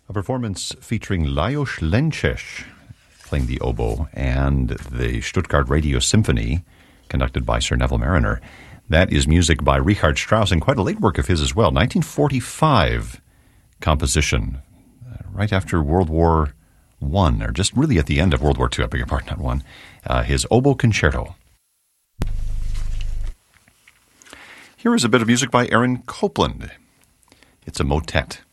A performance featuring Lajos Lences playing the oboe and the Stuttgart Radio Symphony, conducted by Sir Neville Marriner. That is music by Richard Strauss, and quite a late work of his as well. 1945 composition, right after World War I, or just really at the end of World War II, I beg your pardon, not one. His oboe concerto. Here is a bit of music by Aaron Copland. It's a motet.